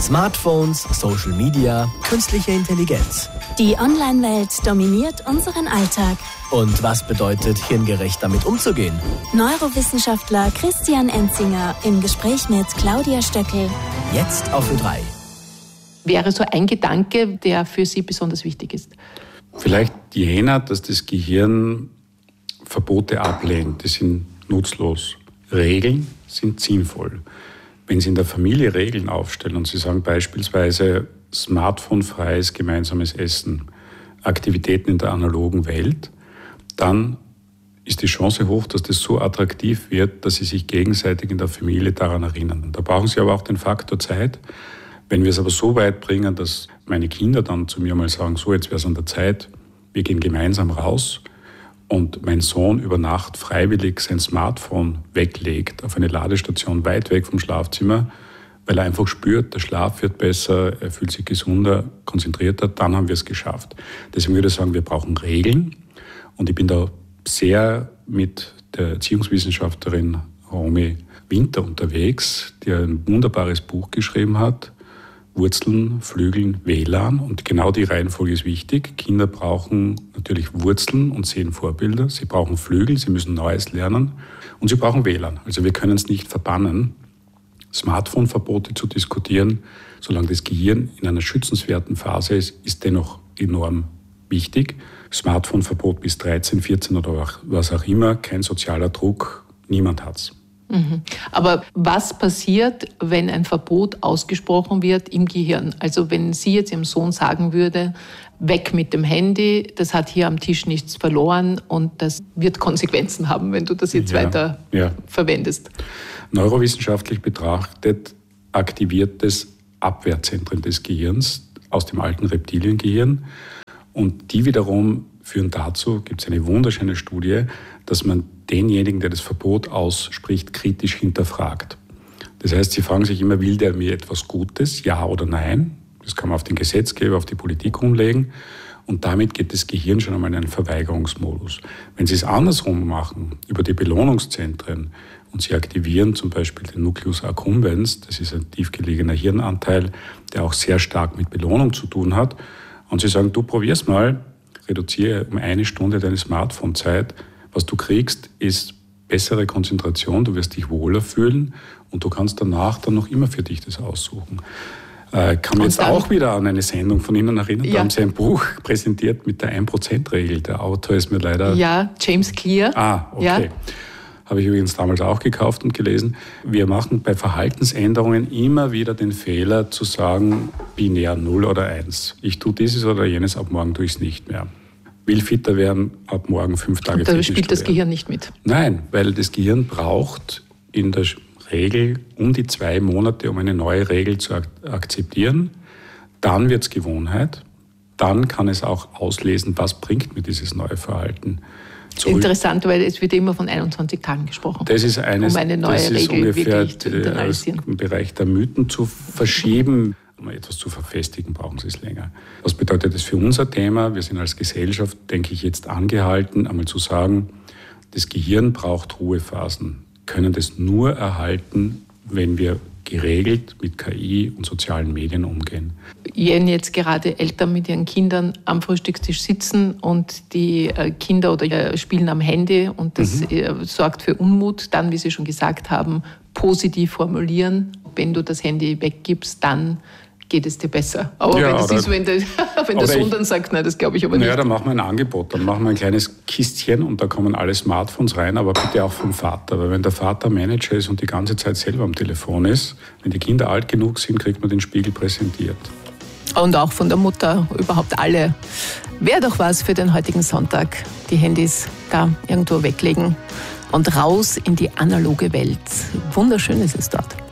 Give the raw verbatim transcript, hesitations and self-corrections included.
Smartphones, Social Media, künstliche Intelligenz. Die Online-Welt dominiert unseren Alltag. Und was bedeutet, hirngerecht damit umzugehen? Neurowissenschaftler Christian Enzinger im Gespräch mit Claudia Stöckel. Jetzt auf Ö drei. Wäre so ein Gedanke, der für Sie besonders wichtig ist? Vielleicht jener, dass das Gehirn Verbote ablehnt. Die sind nutzlos. Regeln sind sinnvoll. Wenn Sie in der Familie Regeln aufstellen und Sie sagen beispielsweise smartphonefreies gemeinsames Essen, Aktivitäten in der analogen Welt, dann ist die Chance hoch, dass das so attraktiv wird, dass Sie sich gegenseitig in der Familie daran erinnern. Da brauchen Sie aber auch den Faktor Zeit. Wenn wir es aber so weit bringen, dass meine Kinder dann zu mir mal sagen, so jetzt wäre es an der Zeit, wir gehen gemeinsam raus, und mein Sohn über Nacht freiwillig sein Smartphone weglegt auf eine Ladestation weit weg vom Schlafzimmer, weil er einfach spürt, der Schlaf wird besser, er fühlt sich gesunder, konzentrierter, dann haben wir es geschafft. Deswegen würde ich sagen, wir brauchen Regeln. Und ich bin da sehr mit der Erziehungswissenschaftlerin Romy Winter unterwegs, die ein wunderbares Buch geschrieben hat, Wurzeln, Flügeln, W L A N. Und genau die Reihenfolge ist wichtig. Kinder brauchen natürlich Wurzeln und sehen Vorbilder. Sie brauchen Flügel, sie müssen Neues lernen. Und sie brauchen W L A N. Also wir können es nicht verbannen, Smartphone-Verbote zu diskutieren. Solange das Gehirn in einer schützenswerten Phase ist, ist dennoch enorm wichtig. Smartphone-Verbot bis dreizehn, vierzehn oder was auch immer, kein sozialer Druck, niemand hat's. Mhm. Aber was passiert, wenn ein Verbot ausgesprochen wird im Gehirn? Also wenn sie jetzt ihrem Sohn sagen würde, weg mit dem Handy, das hat hier am Tisch nichts verloren und das wird Konsequenzen haben, wenn du das jetzt ja, weiter ja. verwendest. Neurowissenschaftlich betrachtet aktiviert es Abwehrzentren des Gehirns aus dem alten Reptiliengehirn und die wiederum führen dazu, gibt es eine wunderschöne Studie, dass man denjenigen, der das Verbot ausspricht, kritisch hinterfragt. Das heißt, sie fragen sich immer, will der mir etwas Gutes, ja oder nein? Das kann man auf den Gesetzgeber, auf die Politik umlegen. Und damit geht das Gehirn schon einmal in einen Verweigerungsmodus. Wenn Sie es andersrum machen, über die Belohnungszentren, und Sie aktivieren zum Beispiel den Nucleus accumbens, das ist ein tiefgelegener Hirnanteil, der auch sehr stark mit Belohnung zu tun hat, und Sie sagen, du probier's mal, reduziere um eine Stunde deine Smartphone-Zeit. Was du kriegst, ist bessere Konzentration, du wirst dich wohler fühlen und du kannst danach dann noch immer für dich das aussuchen. Äh, kann mich jetzt dann auch wieder an eine Sendung von Ihnen erinnern. Ja. Da haben Sie ein Buch präsentiert mit der ein Prozent Regel. Der Autor ist mir leider... Ja, James Clear. Ah, okay. Ja. Habe ich übrigens damals auch gekauft und gelesen. Wir machen bei Verhaltensänderungen immer wieder den Fehler zu sagen, binär null oder eins. Ich tue dieses oder jenes, ab morgen tue ich es nicht mehr. Will fitter werden, ab morgen fünf Tage Und da spielt das Gehirn nicht mit? Nein, weil das Gehirn braucht in der Regel um die zwei Monate, um eine neue Regel zu ak- akzeptieren. Dann wird es Gewohnheit. Dann kann es auch auslesen, was bringt mir dieses neue Verhalten. Zurück. Interessant, weil es wird immer von einundzwanzig Tagen gesprochen. Das ist, eines, um eine neue das ist Regel ungefähr wirklich zu internalisieren. Im Bereich der Mythen zu verschieben. Um etwas zu verfestigen, brauchen Sie es länger. Was bedeutet das für unser Thema? Wir sind als Gesellschaft, denke ich, jetzt angehalten, einmal zu sagen, das Gehirn braucht Ruhephasen, können das nur erhalten, wenn wir geregelt mit K I und sozialen Medien umgehen. Wenn jetzt gerade Eltern mit ihren Kindern am Frühstückstisch sitzen und die Kinder oder spielen am Handy und das mhm. sorgt für Unmut, dann, wie Sie schon gesagt haben, positiv formulieren. Wenn du das Handy weggibst, dann geht es dir besser. Aber ja, wenn, das ist, wenn der, wenn der Sohn ich, dann sagt, nein, das glaube ich aber nicht. Naja, dann machen wir ein Angebot. Dann machen wir ein kleines Kistchen und da kommen alle Smartphones rein, aber bitte auch vom Vater. Weil wenn der Vater Manager ist und die ganze Zeit selber am Telefon ist, wenn die Kinder alt genug sind, kriegt man den Spiegel präsentiert. Und auch von der Mutter, überhaupt alle. Wäre doch was für den heutigen Sonntag. Die Handys da irgendwo weglegen und raus in die analoge Welt. Wunderschön ist es dort.